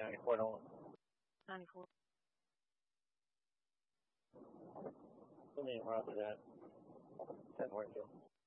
94 don't. 94. Put me in after that. 10 more too.